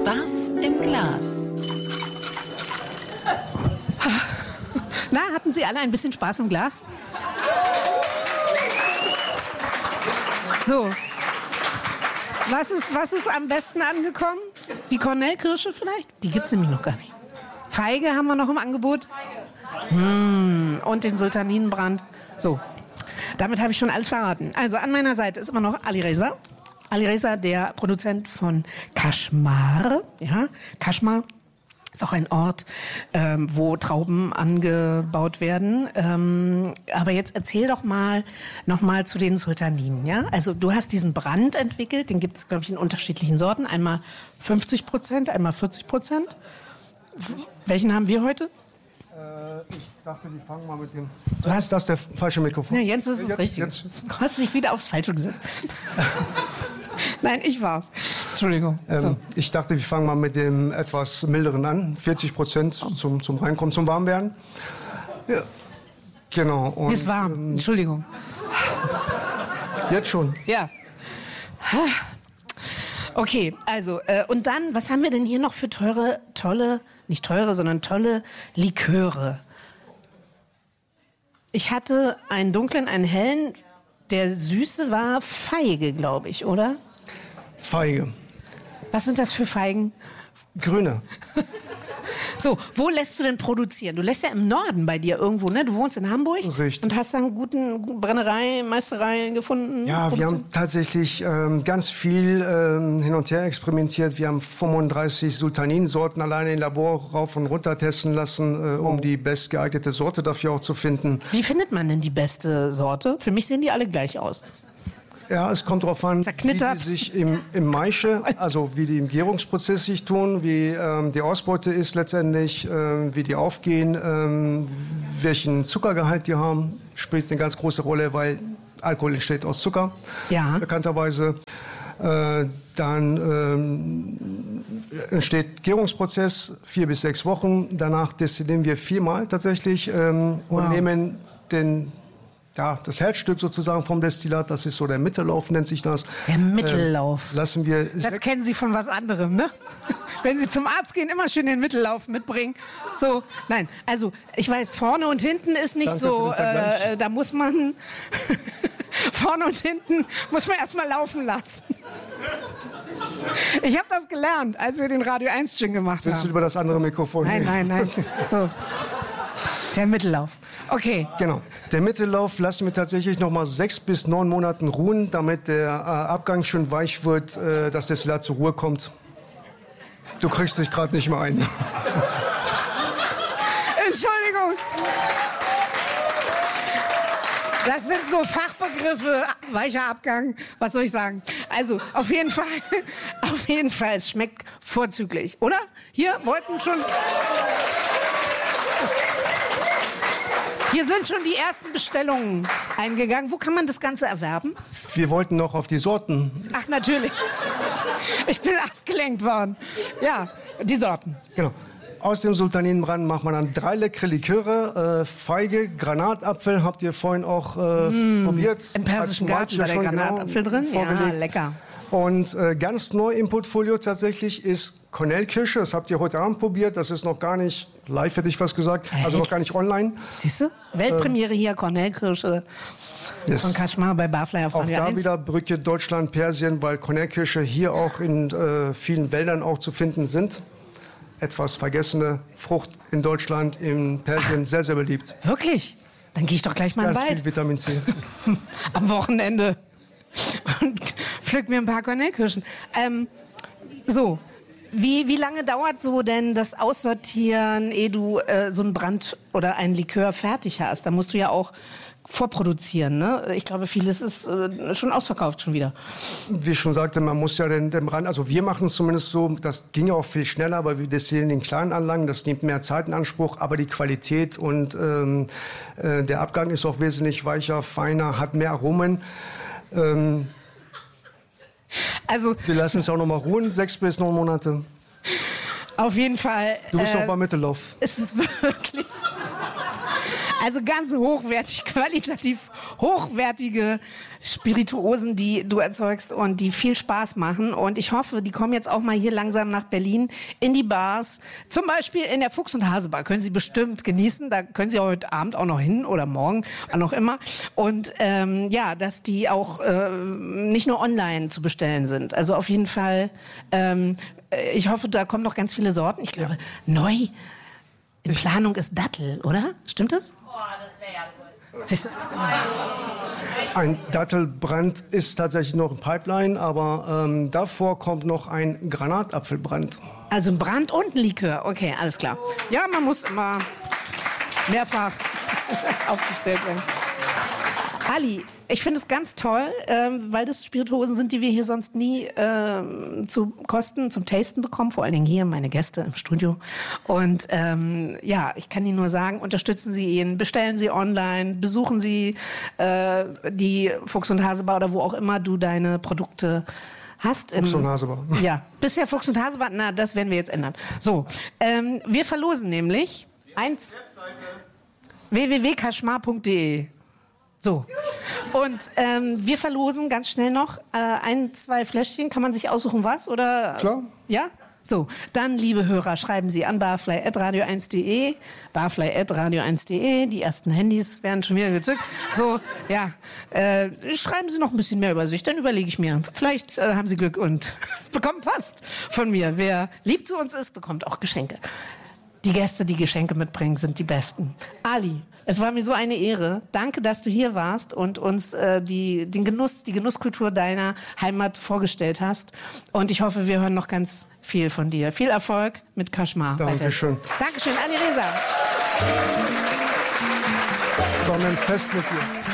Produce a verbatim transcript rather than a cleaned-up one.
Spaß im Glas. Na, hatten Sie alle ein bisschen Spaß im Glas? So. Was ist, was ist am besten angekommen? Die Kornelkirsche vielleicht? Die gibt's nämlich noch gar nicht. Feige haben wir noch im Angebot. Mmh, und den Sultaninenbrand. So. Damit habe ich schon alles verraten. Also an meiner Seite ist immer noch Ali Reza. Ali Reza, der Produzent von Kashmar. Ja, Kashmar ist auch ein Ort, ähm, wo Trauben angebaut werden. Ähm, aber jetzt erzähl doch mal noch mal zu den Sultaninen. Ja? Also du hast diesen Brand entwickelt, den gibt es, glaube ich, in unterschiedlichen Sorten. Einmal fünfzig Prozent, einmal vierzig Prozent. Welchen haben wir heute? Äh, ich dachte, die fangen mal mit dem... Du hast das der falsche Mikrofon. Ja, Jens ist es jetzt, richtig. Jetzt. Du hast dich wieder aufs Falsche gesetzt. Nein, ich war's. Entschuldigung. Ähm, so. Ich dachte, wir fangen mal mit dem etwas milderen an. vierzig Prozent zum, zum Reinkommen, zum Warmwerden. Ja. Genau. Und, Ist warm. Ähm, Entschuldigung. Jetzt schon. Ja. Okay, also, äh, und dann, was haben wir denn hier noch für teure, tolle, nicht teure, sondern tolle Liköre? Ich hatte einen dunklen, einen hellen, der süße war Feige, glaube ich, oder? Feige. Was sind das für Feigen? Grüne. So, wo lässt du denn produzieren? Du lässt ja im Norden bei dir irgendwo, ne? Du wohnst in Hamburg. Richtig. Und hast dann guten Brennerei, Meisterei gefunden? Ja, wir haben tatsächlich ähm, ganz viel ähm, hin und her experimentiert. Wir haben fünfunddreißig Sultaninsorten alleine im Labor rauf und runter testen lassen, äh, um oh. die bestgeeignete Sorte dafür auch zu finden. Wie findet man denn die beste Sorte? Für mich sehen die alle gleich aus. Ja, es kommt darauf an, wie die sich im, im Maische, also wie die im Gärungsprozess sich tun, wie ähm, die Ausbeute ist letztendlich, ähm, wie die aufgehen, ähm, welchen Zuckergehalt die haben, spielt eine ganz große Rolle, weil Alkohol entsteht aus Zucker, ja. bekannterweise. Äh, dann ähm, entsteht Gärungsprozess, vier bis sechs Wochen. Danach destillieren wir viermal tatsächlich ähm, wow. und nehmen den Ja, das Herzstück sozusagen vom Destillat, das ist so der Mittellauf, nennt sich das. Der Mittellauf. Äh, lassen wir. Das kennen Sie von was anderem, ne? Wenn Sie zum Arzt gehen, immer schön den Mittellauf mitbringen. So, nein, also ich weiß, vorne und hinten ist nicht Danke so, für den Vergleich. äh, da muss man, vorne und hinten muss man erstmal laufen lassen. Ich habe das gelernt, als wir den Radio eins Gin gemacht Willst haben. du über das andere Mikrofon Nein, nein, nein. So, der Mittellauf. Okay. Genau. Der Mittellauf lassen wir tatsächlich noch mal sechs bis neun Monaten ruhen, damit der äh, Abgang schön weich wird, äh, dass das Destillat zur Ruhe kommt. Du kriegst dich gerade nicht mehr ein. Entschuldigung. Das sind so Fachbegriffe, weicher Abgang, was soll ich sagen? Also, auf jeden Fall, auf jeden Fall, es schmeckt vorzüglich, oder? Hier wollten schon... Hier sind schon die ersten Bestellungen eingegangen. Wo kann man das Ganze erwerben? Wir wollten noch auf die Sorten. Ach, natürlich. Ich bin abgelenkt worden. Ja, die Sorten. Genau. Aus dem Sultaninenbrand macht man dann drei leckere Liköre. Äh, Feige, Granatapfel habt ihr vorhin auch äh, mmh, probiert. Im Persischen Garten war der Granatapfel genau drin? Vorgelegt. Ja, lecker. Und äh, ganz neu im Portfolio tatsächlich ist Kornelkirsche. Das habt ihr heute Abend probiert. Das ist noch gar nicht live, hätte ich fast gesagt. Hey. Also noch gar nicht online. Siehst du? Weltpremiere hier, Kornelkirsche yes. von Kashmar bei Barfly auf Auch Radio da eins. wieder Brücke Deutschland-Persien, weil Kornelkirsche hier auch in äh, vielen Wäldern auch zu finden sind. Etwas vergessene Frucht in Deutschland, in Persien sehr, sehr beliebt. Wirklich? Dann gehe ich doch gleich mal in den Ganz Wald. viel Vitamin C. Am Wochenende. Und pflück mir ein paar Kornelkirschen. Ähm, so, wie, wie lange dauert so denn das Aussortieren, ehe du äh, so einen Brand oder einen Likör fertig hast? Da musst du ja auch vorproduzieren, ne? Ich glaube, vieles ist äh, schon ausverkauft schon wieder. Wie ich schon sagte, man muss ja den, den Brand, also wir machen es zumindest so, das ging auch viel schneller, weil wir destillieren in kleinen Anlagen, das nimmt mehr Zeit in Anspruch, aber die Qualität und ähm, äh, der Abgang ist auch wesentlich weicher, feiner, hat mehr Aromen. Ähm, also, wir lassen es auch noch mal ruhen, sechs bis neun Monate. Auf jeden Fall. Du bist äh, noch beim Mittellauf. Es ist wirklich... Also ganz hochwertig, qualitativ hochwertige Spirituosen, die du erzeugst und die viel Spaß machen. Und ich hoffe, die kommen jetzt auch mal hier langsam nach Berlin in die Bars. Zum Beispiel in der Fuchs- und Hase-Bar können Sie bestimmt genießen. Da können Sie heute Abend auch noch hin oder morgen, wann auch immer. Und ähm, ja, dass die auch äh, nicht nur online zu bestellen sind. Also auf jeden Fall, ähm, ich hoffe, da kommen noch ganz viele Sorten. Ich glaube, neu in Planung ist Dattel, oder? Stimmt das? Oh, das wäre ja toll. Ein Dattelbrand ist tatsächlich noch ein Pipeline, aber ähm, davor kommt noch ein Granatapfelbrand. Also ein Brand und ein Likör. Okay, alles klar. Ja, man muss immer mehrfach aufgestellt sein. Ali, ich finde es ganz toll, ähm, weil das Spirituosen sind, die wir hier sonst nie äh, zu kosten, zum Tasten bekommen. Vor allen Dingen hier meine Gäste im Studio. Und ähm, ja, ich kann Ihnen nur sagen, unterstützen Sie ihn, bestellen Sie online, besuchen Sie äh, die Fuchs- und Hase-Bar oder wo auch immer du deine Produkte hast. Fuchs- und Hase-Bar. Ja, bisher Fuchs- und Hase-Bar. Na, das werden wir jetzt ändern. So, ähm, wir verlosen nämlich eins w w w punkt kashmar punkt de. So, und ähm, wir verlosen ganz schnell noch äh, ein, zwei Fläschchen. Kann man sich aussuchen, was? Oder? Klar. Ja? So, dann, liebe Hörer, schreiben Sie an barfly at radio eins punkt de, barfly at radio eins punkt de. Die ersten Handys werden schon wieder gezückt. So, ja, äh, schreiben Sie noch ein bisschen mehr über sich, dann überlege ich mir. Vielleicht äh, haben Sie Glück und bekommen Post von mir. Wer lieb zu uns ist, bekommt auch Geschenke. Die Gäste, die Geschenke mitbringen, sind die Besten. Ali, es war mir so eine Ehre. Danke, dass du hier warst und uns äh, die, den Genuss, die Genusskultur deiner Heimat vorgestellt hast. Und ich hoffe, wir hören noch ganz viel von dir. Viel Erfolg mit Kashmar. Dankeschön. Dankeschön, Ali Reza. Es war mir ein Fest mit dir.